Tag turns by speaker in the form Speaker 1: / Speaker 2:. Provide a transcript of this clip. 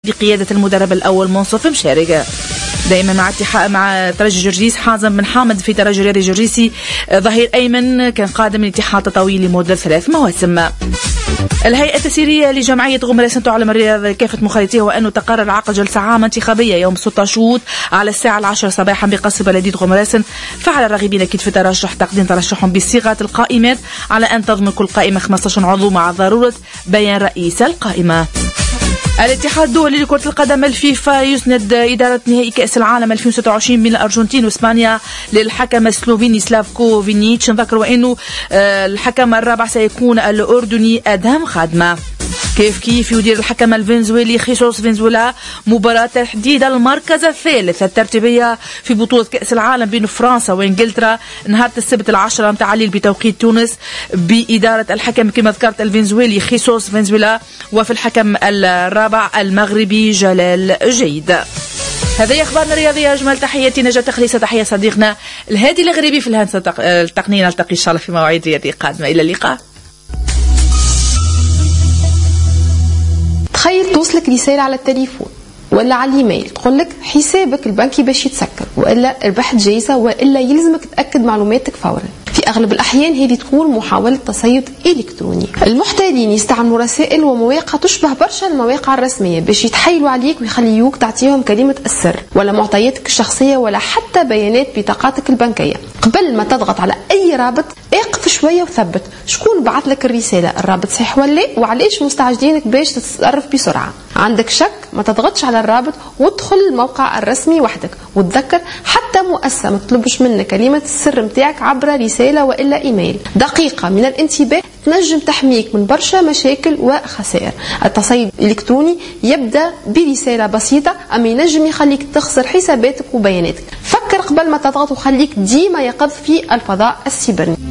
Speaker 1: بقيادة المدرب الأول منصف مشارق. دائما مع ترجي جرجيس حازم بن حامد في ترجي رياضي جرجيسي ظهير أيمن كان قادم من اتحاد تطاوي لمدة 3 مواسم. الهيئة التسييرية لجمعية غمراسن تعلم الرياض كافة مخالطيها وأنه تقرر عقد جلسة عامة انتخابية يوم 6 شهود على الساعة 10 صباحا بقصر بلدية غمراسن. فعلى الراغبين أكيد في ترشح تقديم ترشحهم بصيغة القائمات على أن تضمن كل قائمة 15 عضو مع ضرورة بيان رئيس القائمة. الاتحاد الدولي لكرة القدم الفيفا يسند إدارة نهائي كأس العالم 2026 بين الأرجنتين وإسبانيا للحكم السلوفيني سلافكو فينيتش. نذكر أنه الحكم الرابع سيكون الأردني أدهم خادمة. كيف يدير الحكم الفنزويلي خيسوس فنزويلا مباراة تحديد المركز الثالث الترتيبية في بطولة كأس العالم بين فرنسا وإنجلترا نهار السبت 10 متاع الليل بتوقيت تونس بإدارة الحكم كما ذكرت الفنزويلي خيسوس فنزويلا وفي الحكم الرابع المغربي جلال جيد. هذه أخبارنا الرياضية. أجمل تحياتي نجاة تخليصة تحية صديقنا الهادي الغريبي في الهندسة التقنية. نلتقي إن شاء الله في مواعيد رياضية قادمة. إلى اللقاء.
Speaker 2: تخيل توصلك رسالة على التليفون ولا على الايميل تقولك حسابك البنكي باش يتسكر وإلا ربحت جايزة وإلا يلزمك تأكد معلوماتك فورا. في أغلب الأحيان هذه تكون محاولة تصيد إلكتروني. المحتالين يستعملوا رسائل ومواقع تشبه برشا المواقع الرسمية باش يتحايلوا عليك ويخليوك تعطيهم كلمة السر ولا معطياتك الشخصية ولا حتى بيانات بطاقاتك البنكية. قبل ما تضغط على أي رابط اقف شوية وثبت شكون بعث لك الرسالة، الرابط صحيح ولا وعليش مستعجلينك باش تتصرف بسرعة. عندك شك ما تضغطش على الرابط وادخل الموقع الرسمي وحدك. وتذكر حتى مؤسسة ما تطلبش منك كلمة السر متاعك عبر رسالة وإلا إيميل. دقيقة من الانتباه تنجم تحميك من برشا مشاكل وخسائر. التصيد الإلكتروني يبدأ برسالة بسيطة أما ينجم يخليك تخسر حساباتك وبياناتك. فكر قبل ما تضغط وخليك ديما يقظ في الفضاء السيبراني.